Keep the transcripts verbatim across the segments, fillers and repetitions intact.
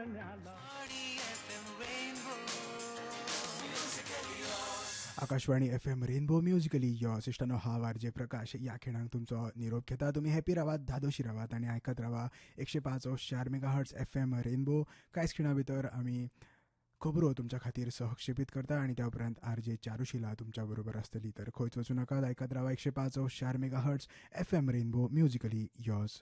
Akashvani F M rainbow musically यो सिस्टनो हांव RJ प्रकाश या खिणाक तुमचो निरोप घेता. तुमी हॅपी रावात, धादोशी रावात आनी आयकत रावा एकशे पांच चार mega hertz F M rainbow. कांयच खिणा भितर आमी खबरो तुमच्या खातीर सहक्षेपीत करता आनी त्या उपरांत आरजे चारुशिला तुमच्या बरोबर आसतली. तर खंयच वचूं नाकात, आयकत रावा एकशे पांच चार mega hertz F M rainbow musically योज.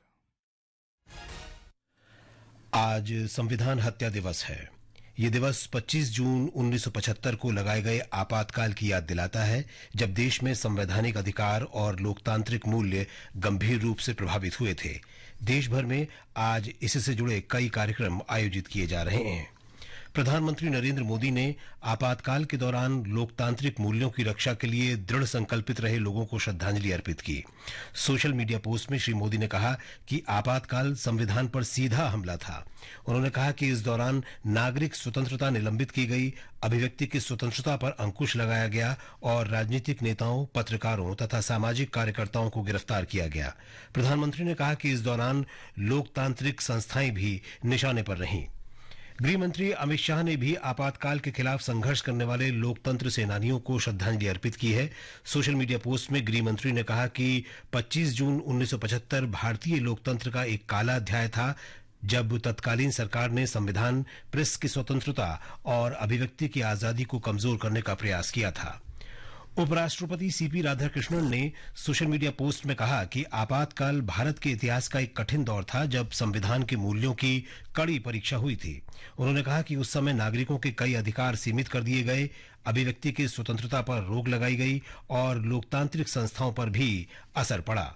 आज संविधान हत्या दिवस है. ये दिवस पच्चीस जून उन्नीस सौ पचहत्तर को लगाए गए आपातकाल की याद दिलाता है, जब देश में संवैधानिक अधिकार और लोकतांत्रिक मूल्य गंभीर रूप से प्रभावित हुए थे. देश भर में आज इससे जुड़े कई कार्यक्रम आयोजित किए जा रहे हैं. प्रधानमंत्री नरेंद्र मोदी ने आपातकाल के दौरान लोकतांत्रिक मूल्यों की रक्षा के लिए दृढ़ संकल्पित रहे लोगों को श्रद्धांजलि अर्पित की. सोशल मीडिया पोस्ट में श्री मोदी ने कहा कि आपातकाल संविधान पर सीधा हमला था. उन्होंने कहा कि इस दौरान नागरिक स्वतंत्रता निलंबित की गई, अभिव्यक्ति की स्वतंत्रता पर अंकुश लगाया गया और राजनीतिक नेताओं, पत्रकारों तथा सामाजिक कार्यकर्ताओं को गिरफ्तार किया गया. प्रधानमंत्री ने कहा कि इस दौरान लोकतांत्रिक संस्थाएं भी निशाने पर रहीं. गृह मंत्री अमित शाह ने भी आपातकाल के खिलाफ संघर्ष करने वाले लोकतंत्र सेनानियों को श्रद्धांजलि अर्पित की है. सोशल मीडिया पोस्ट में गृह मंत्री ने कहा कि पच्चीस जून उन्नीस सौ पचहत्तर भारतीय लोकतंत्र का एक काला अध्याय था, जब तत्कालीन सरकार ने संविधान, प्रेस की स्वतंत्रता और अभिव्यक्ति की आजादी को कमजोर करने का प्रयास किया था. उपराष्ट्रपति सीपी राधाकृष्णन ने सोशल मीडिया पोस्ट में कहा कि आपातकाल भारत के इतिहास का एक कठिन दौर था, जब संविधान के मूल्यों की कड़ी परीक्षा हुई थी. उन्होंने कहा कि उस समय नागरिकों के कई अधिकार सीमित कर दिए गए, अभिव्यक्ति की स्वतंत्रता पर रोक लगाई गई और लोकतांत्रिक संस्थाओं पर भी असर पड़ा.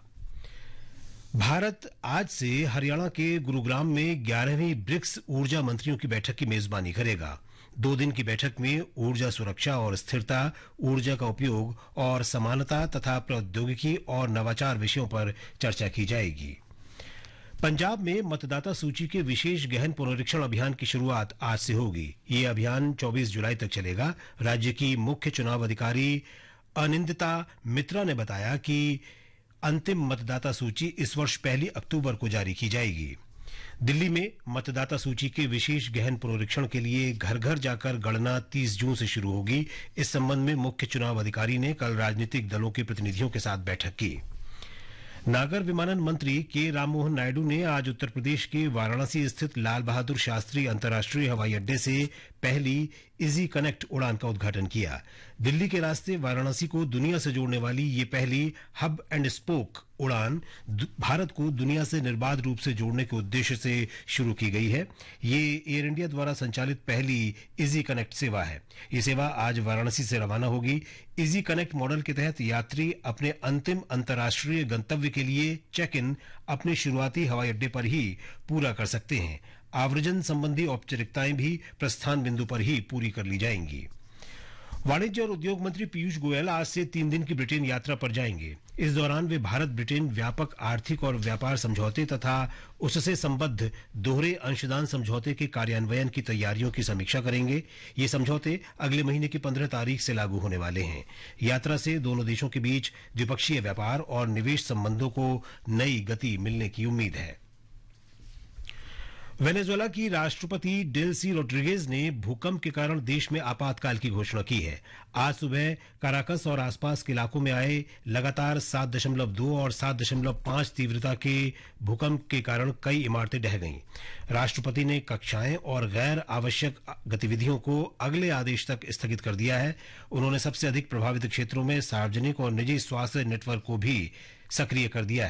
भारत आज से हरियाणा के गुरुग्राम में ग्यारहवीं ब्रिक्स ऊर्जा मंत्रियों की बैठक की मेजबानी करेगा. दो दिन की बैठक में ऊर्जा सुरक्षा और स्थिरता, ऊर्जा का उपयोग और समानता तथा प्रौद्योगिकी और नवाचार विषयों पर चर्चा की जाएगी. पंजाब में मतदाता सूची के विशेष गहन पुनरीक्षण अभियान की शुरुआत आज से होगी. ये अभियान चौबीस जुलाई तक चलेगा. राज्य की मुख्य चुनाव अधिकारी अनिंदिता मित्रा ने बताया कि अंतिम मतदाता सूची इस वर्ष पहली अक्टूबर को जारी की जाएगी. दिल्ली में मतदाता सूची के विशेष गहन पुनरीक्षण के लिए घर घर जाकर गणना तीस जून से शुरू होगी. इस संबंध में मुख्य चुनाव अधिकारी ने कल राजनीतिक दलों के प्रतिनिधियों के साथ बैठक की. नागर विमानन मंत्री के राममोहन नायडू ने आज उत्तर प्रदेश के वाराणसी स्थित लाल बहादुर शास्त्री अंतर्राष्ट्रीय हवाई अड्डे से पहली इजी कनेक्ट उड़ान का उद्घाटन किया. दिल्ली के रास्ते वाराणसी को दुनिया से जोड़ने वाली ये पहली हब एंड स्पोक उड़ान भारत को दुनिया से निर्बाध रूप से जोड़ने के उद्देश्य से शुरू की गई है. ये एयर इंडिया द्वारा संचालित पहली इजी कनेक्ट सेवा है. ये सेवा आज वाराणसी से रवाना होगी. इजी कनेक्ट मॉडल के तहत यात्री अपने अंतिम अंतर्राष्ट्रीय गंतव्य के लिए चेक इन अपने शुरुआती हवाई अड्डे पर ही पूरा कर सकते हैं. आव्रजन संबंधी औपचारिकताएं भी प्रस्थान बिंदु पर ही पूरी कर ली जाएंगी. वाणिज्य और उद्योग मंत्री पीयूष गोयल आज से तीन दिन की ब्रिटेन यात्रा पर जाएंगे. इस दौरान वे भारत ब्रिटेन व्यापक आर्थिक और व्यापार समझौते तथा उससे संबद्ध दोहरे अंशदान समझौते के कार्यान्वयन की तैयारियों की समीक्षा करेंगे. ये समझौते अगले महीने की पंद्रह तारीख से लागू होने वाले हैं. यात्रा से दोनों देशों के बीच द्विपक्षीय व्यापार और निवेश संबंधों को नई गति मिलने की उम्मीद है. वेनेजुएला की राष्ट्रपति डेल्सी रोड्रिगेज ने भूकंप के कारण देश में आपातकाल की घोषणा की है. आज सुबह काराकस और आसपास के इलाकों में आए लगातार सात दशमलव दो और सात दशमलव पांच तीव्रता के भूकंप के कारण कई इमारतें ढह गईं. राष्ट्रपति ने कक्षाएं और गैर आवश्यक गतिविधियों को अगले आदेश तक स्थगित कर दिया है. उन्होंने सबसे अधिक प्रभावित क्षेत्रों में सार्वजनिक और निजी स्वास्थ्य नेटवर्क को भी सक्रिय कर दिया है.